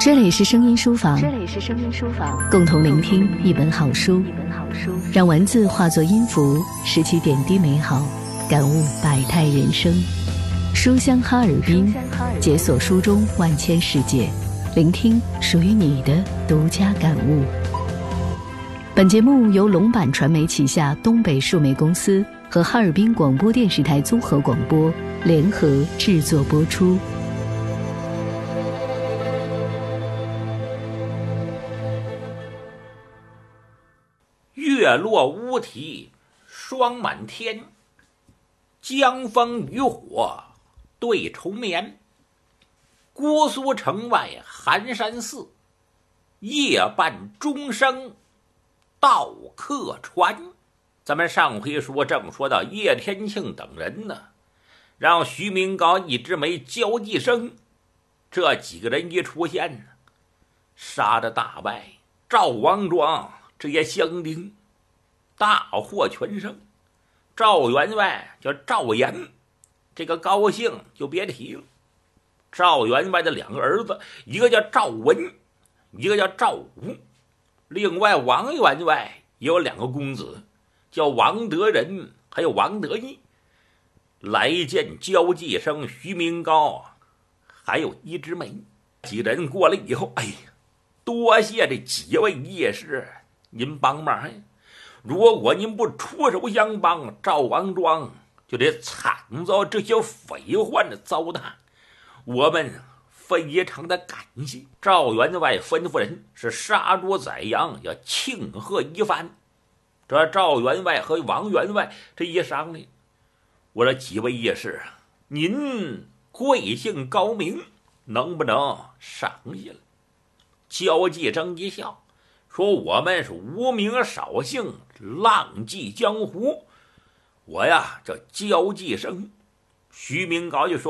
这里是声音书房，共同聆听一本好书，让文字化作音符，拾起点滴美好，感悟百态人生。书香哈尔滨，解锁书中万千世界，聆听属于你的独家感悟。本节目由龙版传媒旗下东北数媒公司和哈尔滨广播电视台综合广播联合制作播出。 月落乌啼霜满天，江枫渔火对愁眠。姑苏城外寒山寺，夜半钟声到客船。咱们上回正说到叶天庆等人呢，让徐明高、一枝梅、焦继生这几个人一出现呢，杀得大败，赵王庄这些乡丁大获全胜。赵员外叫赵岩，这个高兴就别提了。赵员外的两个儿子，一个叫赵文，一个叫赵武。另外王员外也有两个公子，叫王德仁还有王德义，来见焦继生、徐明高还有一枝梅。几人过来以后，哎呀，多谢这几位义士您帮忙呀，如果您不出手相帮，赵王庄就得惨遭这些匪患的糟蹋，我们非常的感谢。赵员外吩咐人是杀猪宰羊，要庆贺一番。这赵员外和王员外这一商量，我说几位义士，您贵姓高明，能不能赏下来？焦继生一笑说，我们是无名少姓，浪迹江湖，我呀叫焦继生。徐明高就说，